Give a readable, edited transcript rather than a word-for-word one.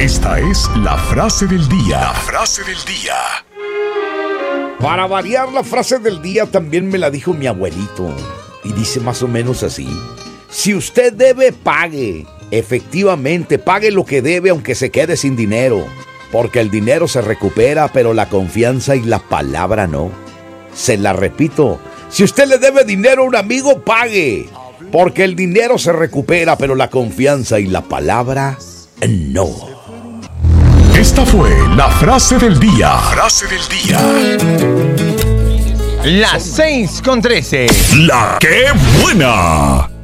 Esta es la frase del día. La frase del día. Para variar, la frase del día también me la dijo mi abuelito. Y dice más o menos así: si usted debe, pague. Efectivamente, pague lo que debe aunque se quede sin dinero. Porque el dinero se recupera, pero la confianza y la palabra no. Se la repito: si usted le debe dinero a un amigo, pague. Porque el dinero se recupera, pero la confianza y la palabra no. Esta fue la frase del día. Frase del día. Las 6:13. ¡La qué buena!